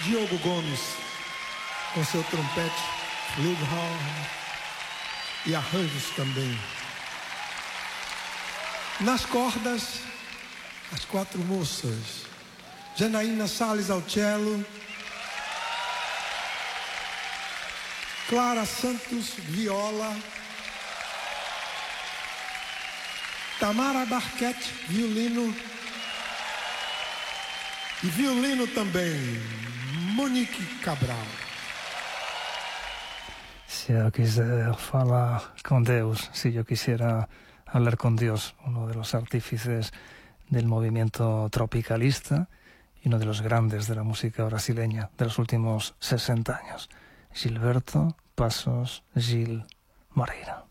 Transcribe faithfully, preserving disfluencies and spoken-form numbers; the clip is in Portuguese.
Diogo Gomes, com seu trompete, flugelhorn e arranjos também. Nas cordas, as quatro moças, Janaína Salles ao cello, Clara Santos, viola, Tamara Barquete, violino, e violino também, Monique Cabral. Si yo quisiera falar con Deus, si yo quisiera hablar con Dios, uno de los artífices del movimiento tropicalista y uno de los grandes de la música brasileña de los últimos sesenta años, Gilberto Passos Gil Moreira.